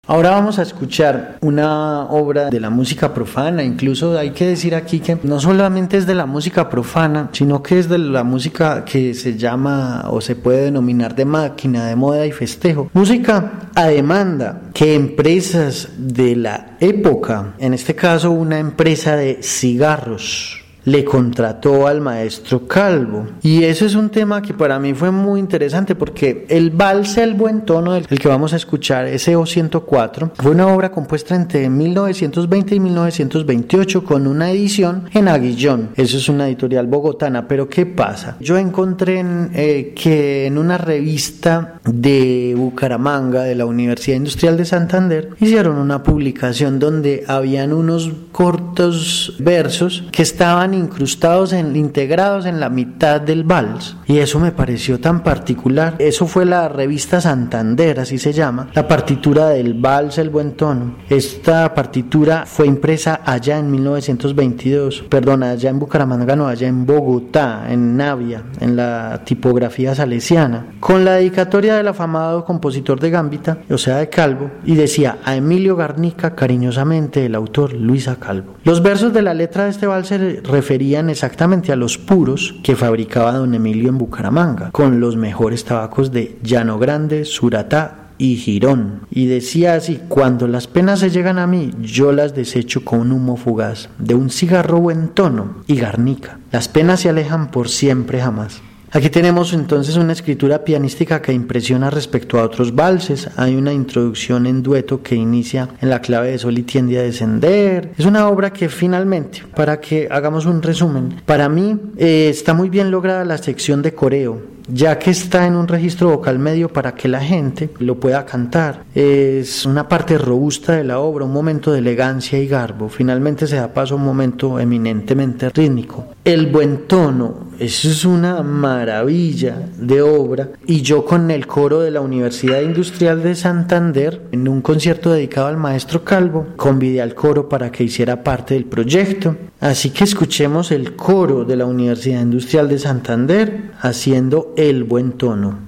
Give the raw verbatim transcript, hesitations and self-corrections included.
Ahora vamos a escuchar una obra de la música profana. Incluso hay que decir aquí que no solamente es de la música profana, sino que es de la música que se llama o se puede denominar de máquina, de moda y festejo. Música a demanda que empresas de la época, en este caso una empresa de cigarros, le contrató al maestro Calvo. Y eso es un tema que para mí fue muy interesante, porque el vals El Buen Tono, el que vamos a escuchar, S O ciento cuatro, fue una obra compuesta entre mil novecientos veinte y mil novecientos veintiocho con una edición en Aguillón. Eso es una editorial bogotana. Pero ¿qué pasa? Yo encontré en, eh, que en una revista de Bucaramanga, de la Universidad Industrial de Santander, hicieron una publicación donde habían unos cortos versos que estaban incrustados, en, integrados en la mitad del vals, y eso me pareció tan particular. Eso fue la revista Santander, así se llama, la partitura del vals El Buen Tono. Esta partitura fue impresa allá en mil novecientos veintidós, perdón, allá en Bucaramanga, no, allá en Bogotá, en Navia, en la tipografía salesiana, con la dedicatoria del afamado compositor de Gambita, o sea de Calvo, y decía: a Emilio Garnica, cariñosamente el autor Luisa Calvo. Los versos de la letra de este vals se referían exactamente a los puros que fabricaba don Emilio en Bucaramanga, con los mejores tabacos de Llano Grande, Suratá y Girón. Y decía así: cuando las penas se llegan a mí, yo las desecho con un humo fugaz de un cigarro Buen Tono y Garnica. Las penas se alejan por siempre jamás. Aquí tenemos entonces una escritura pianística que impresiona respecto a otros valses. Hay una introducción en dueto que inicia en la clave de sol y tiende a descender. Es una obra que finalmente, para que hagamos un resumen, para mí eh, está muy bien lograda la sección de coreo, ya que está en un registro vocal medio para que la gente lo pueda cantar. Es una parte robusta de la obra, un momento de elegancia y garbo. Finalmente se da paso a un momento eminentemente rítmico. El Buen Tono, eso es una maravilla de obra, y yo con el coro de la Universidad Industrial de Santander, en un concierto dedicado al maestro Calvo, convidé al coro para que hiciera parte del proyecto. Así que escuchemos el coro de la Universidad Industrial de Santander haciendo El Buen Tono.